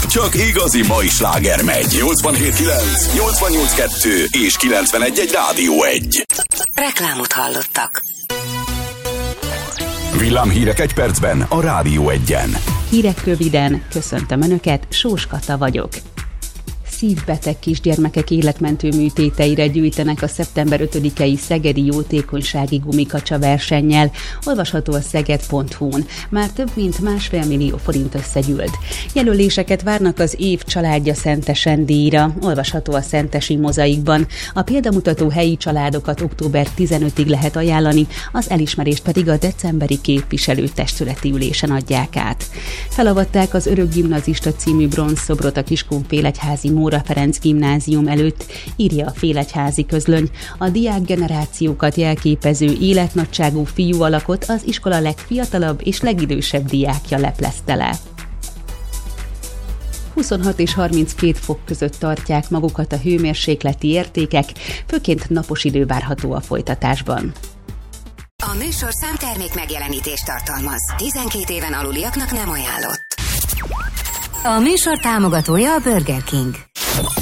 csak igazi mai sláger megy. 87.9, 88.2 és 91.1 Rádió 1. Reklámot hallottak. Villámhírek egy percben a Rádió 1-en. Hírek röviden, köszöntöm Önöket, Sós Kata vagyok. Szívbeteg kisgyermekek életmentő műtéteire gyűjtenek a szeptember 5-i Szegedi Jótékonysági Gumikacsa versennyel, olvasható a szeged.hu-n. Már több mint 1,5 millió forint összegyűlt. Jelöléseket várnak az év családja Szentesen díjra, olvasható a Szentesi Mozaikban. A példamutató helyi családokat október 15-ig lehet ajánlani, az elismerést pedig a decemberi képviselőtestületi ülésen adják át. Felavatták az Örök Gimnazista című bronzszobrot a Kiskunfélegyházi Móra Ferenc gimnázium előtt, írja a Félegyházi Közlöny. A diákgenerációkat jelképező életnagyságú fiú alakot az iskola legfiatalabb és legidősebb diákja leplezte le. 26 és 32 fok között tartják magukat a hőmérsékleti értékek, főként napos idő várható a folytatásban. A műsorszám termék megjelenítést tartalmaz. 12 éven aluliaknak nem ajánlott. A műsor támogatója a Burger King.